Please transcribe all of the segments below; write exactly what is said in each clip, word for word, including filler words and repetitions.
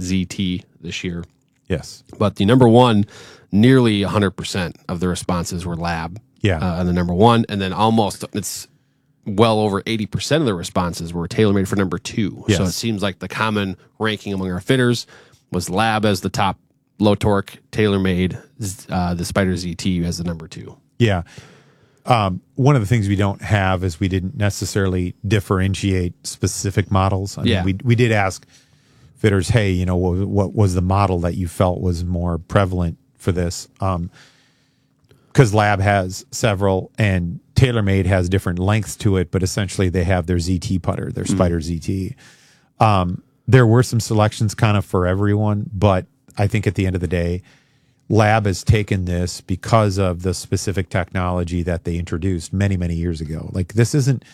Z T this year. Yes. But the number one, nearly one hundred percent of the responses were lab. Yeah. Uh, and the number one, and then almost, it's well over eighty percent of the responses were TaylorMade for number two. Yes. So it seems like the common ranking among our fitters was lab as the top, low torque, TaylorMade, uh, the Spyder Z T as the number two. Yeah. Um, one of the things we don't have is we didn't necessarily differentiate specific models. I Yeah. mean, we we did ask fitters, hey, you know, what, what was the model that you felt was more prevalent for this? Um, because Lab has several and TaylorMade has different lengths to it, but essentially they have their Z T putter, their mm-hmm. Spyder Z T. Um, there were some selections kind of for everyone, but I think at the end of the day, Lab has taken this because of the specific technology that they introduced many, many years ago. Like this isn't,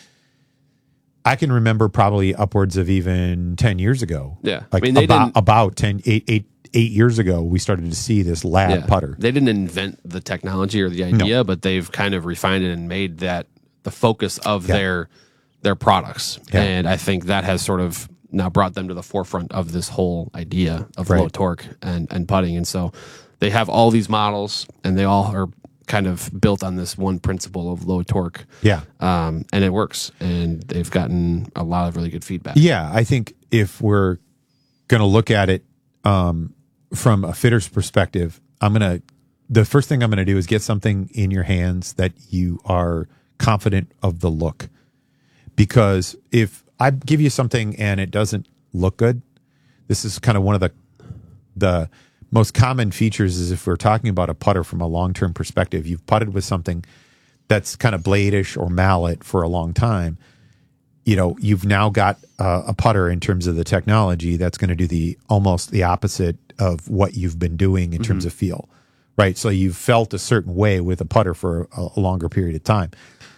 I can remember probably upwards of even ten years ago. Yeah. Like I mean, they about, didn't, about ten, eight, eight, eight years ago, we started to see this Lab yeah, putter. They didn't invent the technology or the idea, no. but they've kind of refined it and made that the focus of yeah. their, their products. Yeah. And I think that has sort of now brought them to the forefront of this whole idea of right. low torque and, and putting. And so they have all these models and they all are kind of built on this one principle of low torque. Yeah. Um, and it works. And they've gotten a lot of really good feedback. Yeah. I think if we're going to look at it um, from a fitter's perspective, I'm going to, the first thing I'm going to do is get something in your hands that you are confident of the look. Because if I give you something and it doesn't look good, this is kind of one of the, the, most common features is if we're talking about a putter from a long-term perspective, you've putted with something that's kind of blade-ish or mallet for a long time. You know, you've now got uh, a putter in terms of the technology that's going to do the almost the opposite of what you've been doing in mm-hmm. terms of feel, right? So you've felt a certain way with a putter for a, a longer period of time.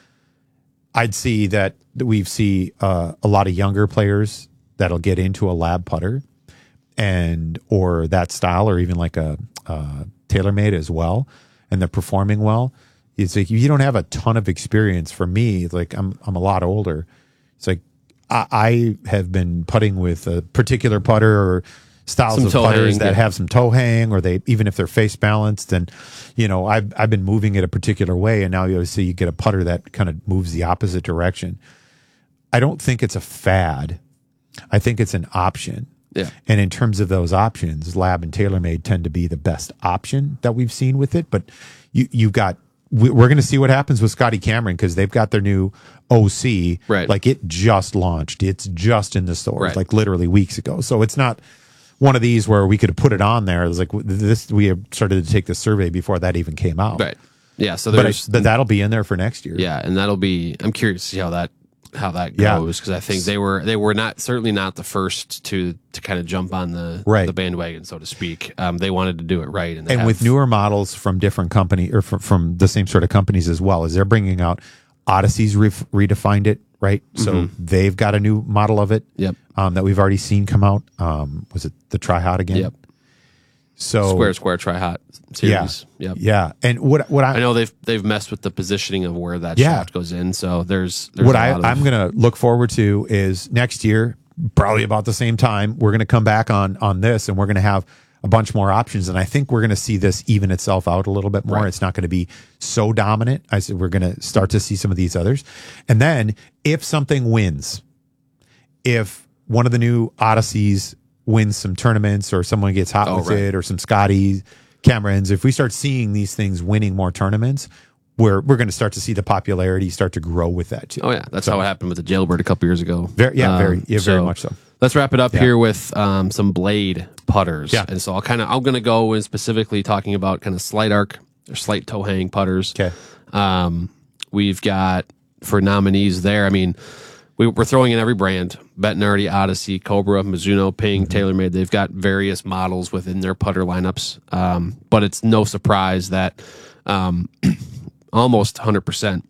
I'd see that we see uh, a lot of younger players that'll get into a Lab putter and or that style, or even like a uh, TaylorMade as well, and they're performing well. It's like you don't have a ton of experience. For me, like I'm I'm a lot older. It's like I, I have been putting with a particular putter or styles some of toe putters hang, that yeah. have some toe hang, or they even if they're face balanced, and you know I've I've been moving it a particular way, and now you see you get a putter that kind of moves the opposite direction. I don't think it's a fad. I think it's an option. Yeah. And in terms of those options, Lab and TaylorMade tend to be the best option that we've seen with it. But you, you've got, we, we're going to see what happens with Scotty Cameron because they've got their new O C. Right. Like it just launched. It's just in the stores, right. like literally weeks ago. So it's not one of these where we could have put it on there. It was like this, we have started to take the survey before that even came out. Right. Yeah. So but there's, it, that'll be in there for next year. Yeah. And that'll be, I'm curious to see how that, how that Yeah. goes because I think they were they were not certainly not the first to to kind of jump on the Right. the bandwagon, so to speak. Um, they wanted to do it right, and, they and have, with newer models from different company or from, from the same sort of companies as well, as they're bringing out Odyssey's re- redefined it, right? So Mhm. they've got a new model of it Yep. um, that we've already seen come out. Um, was it the Tri Hot again? Yep. So Square Square Tri Hot series. Yeah. Yep. Yeah. And what what I, I know they've they've messed with the positioning of where that Yeah. shaft goes in. So there's, there's what a I, lot of, I'm going to look forward to is next year, probably about the same time, we're going to come back on on this and we're going to have a bunch more options. And I think we're going to see this even itself out a little bit more. Right. It's not going to be so dominant. I said we're going to start to see some of these others. And then if something wins, if one of the new Odysseys wins some tournaments or someone gets hot Oh, with right. it or some Scotty Camerons, if we start seeing these things winning more tournaments, we're we're going to start to see the popularity start to grow with that too. Oh yeah, that's So- how it happened with the Jailbird a couple years ago. Very, yeah, Um, very, yeah, very so much so. Let's wrap it up Yeah. here with um, some blade putters. Yeah. And so I'll kind of I'm going to go in specifically talking about kind of slight arc or slight toe hang putters. Okay. Um, we've got for nominees there. I mean, we, we're throwing in every brand: Bettinardi, Odyssey, Cobra, Mizuno, Ping, Mm-hmm. TaylorMade. They've got various models within their putter lineups. Um, but it's no surprise that um, almost one hundred percent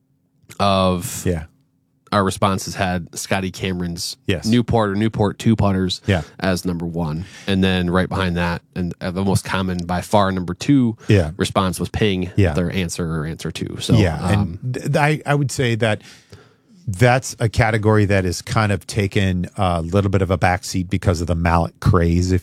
of Yeah. our responses had Scotty Cameron's Yes. Newport or Newport two putters Yeah. as number one. And then right behind that, and uh, the most common by far number two Yeah. response was Ping, Yeah. their answer or answer two. So Yeah, um, and th- I I would say that that's a category that has kind of taken a little bit of a backseat because of the mallet craze, if